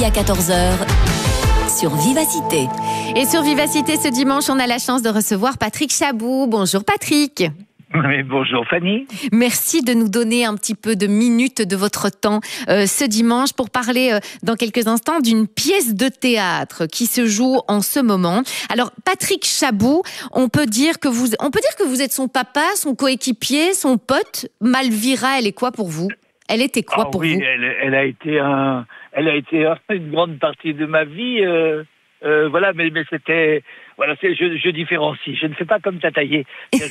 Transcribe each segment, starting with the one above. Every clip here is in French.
À 14h sur Vivacité. Et sur Vivacité, ce dimanche, on a la chance de recevoir Patrick Chabou. Bonjour Patrick. Oui, bonjour Fanny. Merci de nous donner un petit peu de minutes de votre temps ce dimanche pour parler dans quelques instants d'une pièce de théâtre qui se joue en ce moment. Alors Patrick Chabou, on peut dire que vous êtes son papa, son coéquipier, son pote. Malvira, elle est quoi pour vous ? Elle était quoi pour vous ? Elle a été une grande partie de ma vie. Voilà, mais c'était, voilà, je différencie. Je ne fais pas comme Tataillé.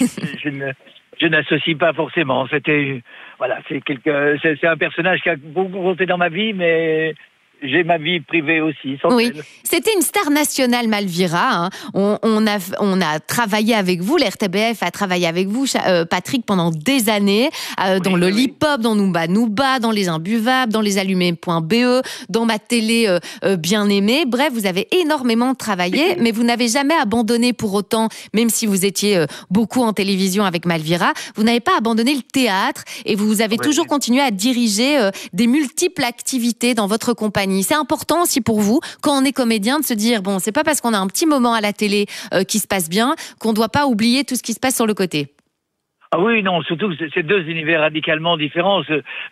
Je n'associe pas forcément. C'était, voilà, c'est un personnage qui a beaucoup compté dans ma vie, mais j'ai ma vie privée aussi. Oui, c'était une star nationale, Malvira. Hein. On a travaillé avec vous, l'RTBF a travaillé avec vous, Patrick, pendant des années, dans le Lollipop, dans Nouba Nouba, dans Les Imbuvables, dans Les Allumés.be, dans Ma télé bien aimée. Bref, vous avez énormément travaillé, mais vous n'avez jamais abandonné pour autant, même si vous étiez beaucoup en télévision avec Malvira, vous n'avez pas abandonné le théâtre et vous avez toujours continué à diriger des multiples activités dans votre compagnie. C'est important aussi pour vous, quand on est comédien, de se dire, bon, c'est pas parce qu'on a un petit moment à la télé qui se passe bien qu'on doit pas oublier tout ce qui se passe sur le côté. Ah oui, non, surtout que c'est deux univers radicalement différents.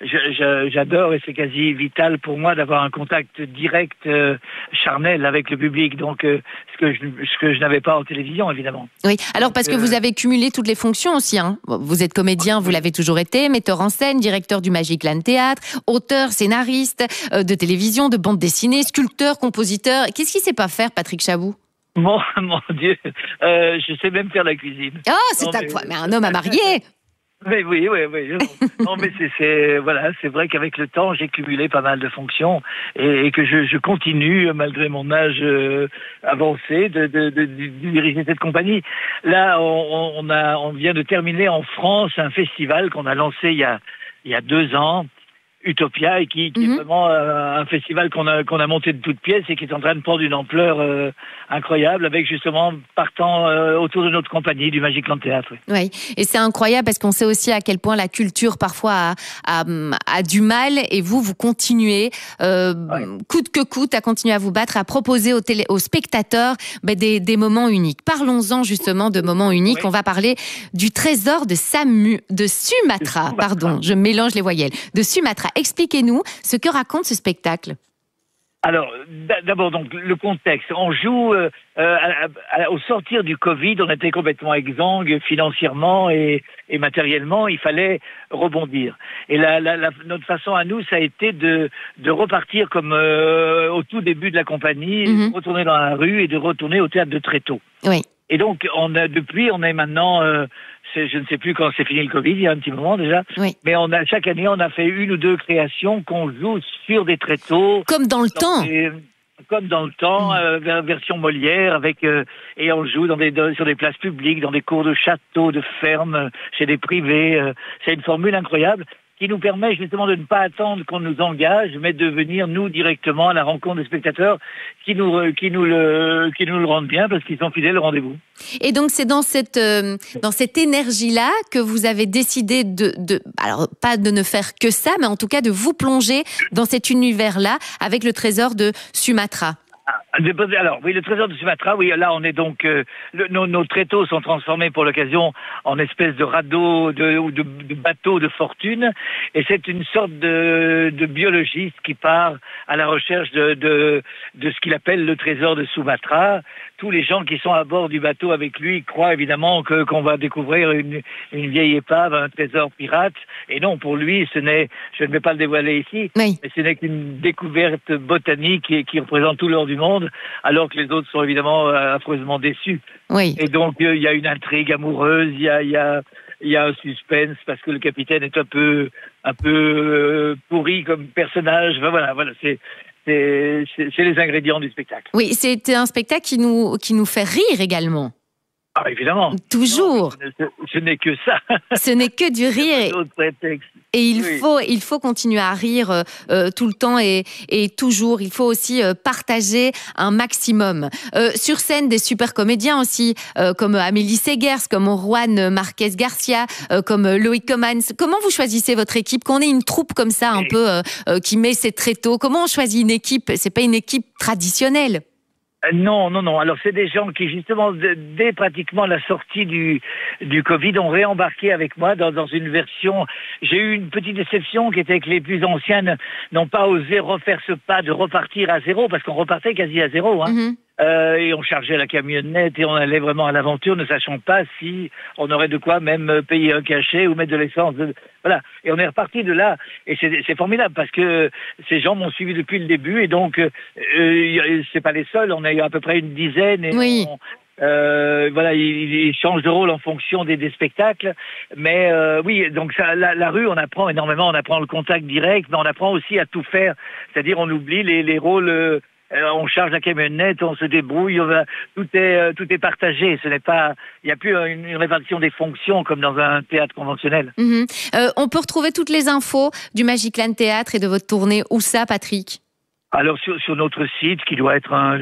J'adore et c'est quasi vital pour moi d'avoir un contact direct, charnel avec le public. Donc, ce que je n'avais pas en télévision, évidemment. Oui, alors parce que vous avez cumulé toutes les fonctions aussi. Hein. Vous êtes comédien, vous l'avez toujours été, metteur en scène, directeur du Magicland Théâtre, auteur, scénariste de télévision, de bande dessinée, sculpteur, compositeur. Qu'est-ce qu'il sait pas faire, Patrick Chabou ? Mon Dieu, je sais même faire la cuisine. Oh, c'est mais un homme à marier. Mais oui. Non, mais c'est vrai qu'avec le temps, j'ai cumulé pas mal de fonctions et que je continue, malgré mon âge avancé, de diriger cette compagnie. Là, on vient de terminer en France un festival qu'on a lancé il y a 2 ans. Utopia, et qui est vraiment un festival qu'on a monté de toutes pièces et qui est en train de prendre une ampleur incroyable, avec justement partant autour de notre compagnie du Magicland Théâtre. Oui, et c'est incroyable parce qu'on sait aussi à quel point la culture parfois a du mal, et vous continuez coûte que coûte à continuer à vous battre, à proposer aux spectateurs des moments uniques. Parlons-en justement de moments uniques. On va parler du trésor de Sumatra. Pardon, je mélange les voyelles. De Sumatra. Expliquez-nous ce que raconte ce spectacle. Alors, d'abord, donc, le contexte. On joue au sortir du Covid, on était complètement exsangue financièrement et matériellement. Il fallait rebondir. Et notre façon à nous, ça a été de repartir comme au tout début de la compagnie, de retourner dans la rue et de retourner au théâtre de Tréteau. Oui. Et donc, on est maintenant, je ne sais plus quand c'est fini le Covid, il y a un petit moment déjà, mais chaque année, on a fait 1 ou 2 créations qu'on joue sur des tréteaux. Comme dans le temps. Comme dans le temps, version Molière, et on joue sur des places publiques, dans des cours de châteaux, de fermes, chez des privés. C'est une formule incroyable qui nous permet justement de ne pas attendre qu'on nous engage, mais de venir nous directement à la rencontre des spectateurs qui nous le rendent bien parce qu'ils sont fidèles au rendez-vous. Et donc c'est dans cette énergie-là que vous avez décidé alors pas de ne faire que ça, mais en tout cas de vous plonger dans cet univers-là avec le trésor de Sumatra. Alors, oui, le trésor de Sumatra, oui, là, on est donc... nos tréteaux sont transformés pour l'occasion en espèce de radeaux ou de bateaux de fortune, et c'est une sorte de biologiste qui part à la recherche de ce qu'il appelle le trésor de Sumatra. Tous les gens qui sont à bord du bateau avec lui croient évidemment qu'on va découvrir une vieille épave, un trésor pirate, et non, pour lui, je ne vais pas le dévoiler ici, mais ce n'est qu'une découverte botanique qui représente tout l'or du monde, alors que les autres sont évidemment affreusement déçus. Oui. Et donc, il y a une intrigue amoureuse, il y a un suspense, parce que le capitaine est un peu pourri comme personnage. Enfin, voilà, c'est les ingrédients du spectacle. Oui, c'est un spectacle qui nous fait rire également. Ah, évidemment. Toujours. Non, ce n'est que ça. Ce n'est que du rire. D'autres prétextes. Et il faut continuer à rire tout le temps et toujours. Il faut aussi partager un maximum. Sur scène, des super comédiens aussi, comme Amélie Segers, comme Juan Marquez Garcia, comme Loïc Comans. Comment vous choisissez votre équipe? Qu'on ait une troupe comme ça, un peu qui met ses tréteaux. Comment on choisit une équipe? C'est pas une équipe traditionnelle. Non. Alors, c'est des gens qui, justement, dès pratiquement la sortie du Covid, ont réembarqué avec moi dans une version... J'ai eu une petite déception qui était que les plus anciennes n'ont pas osé refaire ce pas de repartir à zéro, parce qu'on repartait quasi à zéro, hein. Mm-hmm. Et on chargeait la camionnette et on allait vraiment à l'aventure, ne sachant pas si on aurait de quoi même payer un cachet ou mettre de l'essence. Voilà. Et on est reparti de là. Et c'est formidable parce que ces gens m'ont suivi depuis le début et donc c'est pas les seuls. On a eu à peu près une dizaine. Et oui. Voilà, ils changent de rôle en fonction des spectacles. Mais oui, donc ça, la rue, on apprend énormément. On apprend le contact direct, mais on apprend aussi à tout faire. C'est-à-dire, on oublie les rôles. On charge la camionnette, on se débrouille, tout est partagé. Ce n'est pas, il n'y a plus une répartition des fonctions comme dans un théâtre conventionnel. Mm-hmm. On peut retrouver toutes les infos du Magicland Théâtre et de votre tournée. Où ça, Patrick? Alors sur notre site, qui doit être un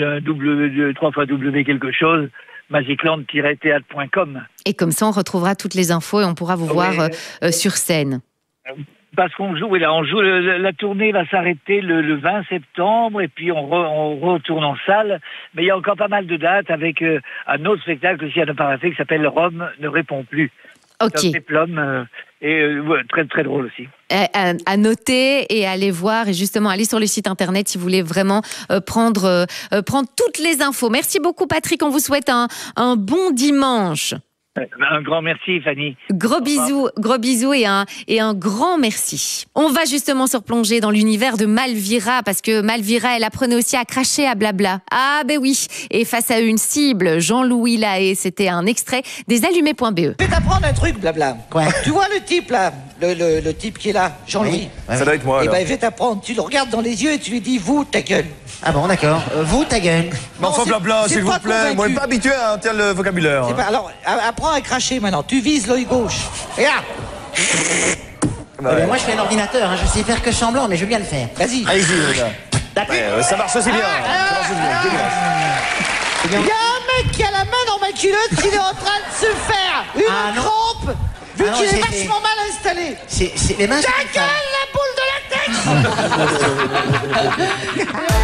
www quelque chose, magicland-théâtre.com. Et comme ça, on retrouvera toutes les infos et on pourra vous voir sur scène. Parce qu'on joue, la tournée va s'arrêter le 20 septembre et puis on retourne en salle. Mais il y a encore pas mal de dates avec un autre spectacle aussi à ne pas rater qui s'appelle Rome ne répond plus. Ok. C'est un péplum très très drôle aussi. À noter et à aller voir et justement aller sur le site internet si vous voulez vraiment prendre toutes les infos. Merci beaucoup Patrick, on vous souhaite un bon dimanche. Un grand merci, Fanny. Gros bisous et un grand merci. On va justement se replonger dans l'univers de Malvira, parce que Malvira, elle apprenait aussi à cracher à blabla. Ah ben oui, et face à une cible, Jean-Louis Lahaye, c'était un extrait des allumés.be. Je vais t'apprendre un truc, blabla. Quoi? Tu vois le type là, le type qui est là, Jean-Louis. Oui. Ça doit être moi, Eh alors. ben, je vais t'apprendre. Tu le regardes dans les yeux et tu lui dis, vous, ta gueule. Ah bon, d'accord. Vous, ta gueule. Mais enfin, c'est- blabla, c'est s'il vous pas plaît. Moi, je convaincu. suis pas habitué à un tel vocabulaire. C'est pas- alors, apprends à cracher maintenant. Tu vises l'œil gauche. Regarde. Eh ben, moi, je fais un ordinateur, hein. Je sais faire que semblant, mais je veux bien le faire. Vas-y. Allez-y, les gars. La pub. Ouais, ça marche aussi bien. Ça marche aussi bien. Dégueulasse. C'est bien. Il y a un mec qui a la main dans ma culotte qui est en train de se faire une Ah, non. crampe, vu Ah, non, qu'il est c'est- vachement mal installé. C'est les mains. Ta gueule, la boule de latex.